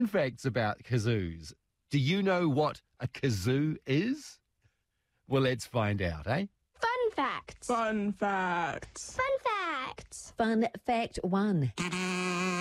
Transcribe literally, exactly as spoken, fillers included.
Facts about kazoos. Do you know what a kazoo is? Well, let's find out, eh? Fun facts. Fun facts. Fun facts. Fun fact one.